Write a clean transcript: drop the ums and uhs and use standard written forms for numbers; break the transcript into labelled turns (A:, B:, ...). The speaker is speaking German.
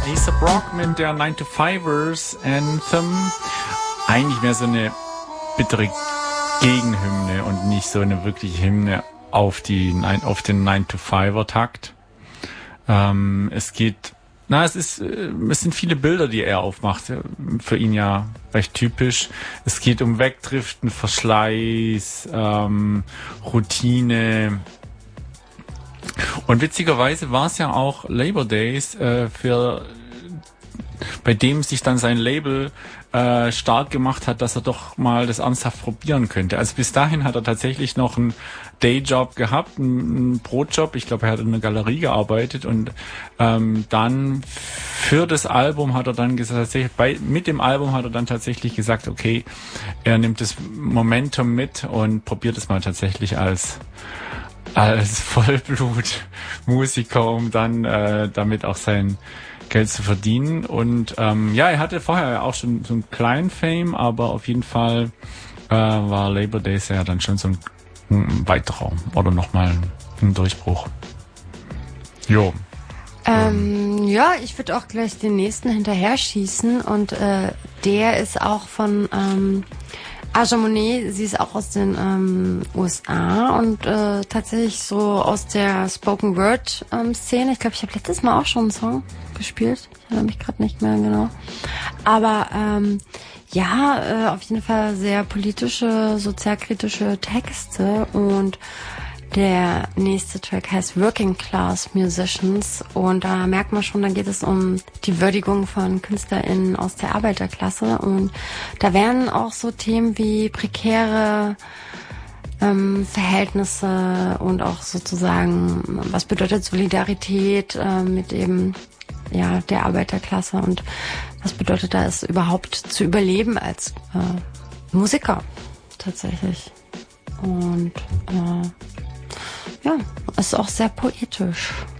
A: A$AP Rock mit der 9-to-5ers Anthem. Eigentlich mehr so eine bittere Gegenhymne und nicht so eine wirkliche Hymne auf den 9-to-5er-Takt. Es sind viele Bilder, die er aufmacht. Für ihn ja recht typisch. Es geht um Wegdriften, Verschleiß, Routine. Und witzigerweise war es ja auch Labor Days, bei dem sich dann sein Label stark gemacht hat, dass er doch mal das ernsthaft probieren könnte. Also bis dahin hat er tatsächlich noch einen Dayjob gehabt, einen Brotjob. Ich glaube, er hat in einer Galerie gearbeitet und dann für das Album hat er dann gesagt, mit dem Album hat er dann tatsächlich gesagt, okay, er nimmt das Momentum mit und probiert es mal tatsächlich als Vollblutmusiker, um dann damit auch sein Geld zu verdienen. Und er hatte vorher auch schon so einen kleinen Fame, aber auf jeden Fall war Labor Days ja dann schon so ein weiterer oder nochmal ein Durchbruch. Jo.
B: Ich würde auch gleich den nächsten hinterher schießen und der ist auch von Aja Monet. Sie ist auch aus den USA und tatsächlich so aus der Spoken Word Szene. Ich glaube, ich habe letztes Mal auch schon einen Song gespielt. Ich erinnere mich gerade nicht mehr genau. Aber auf jeden Fall sehr politische, sozialkritische Texte und der nächste Track heißt Working Class Musicians und da merkt man schon, da geht es um die Würdigung von KünstlerInnen aus der Arbeiterklasse und da werden auch so Themen wie prekäre Verhältnisse und auch sozusagen, was bedeutet Solidarität mit eben der Arbeiterklasse und was bedeutet da es überhaupt zu überleben als Musiker tatsächlich. Und es ist auch sehr poetisch.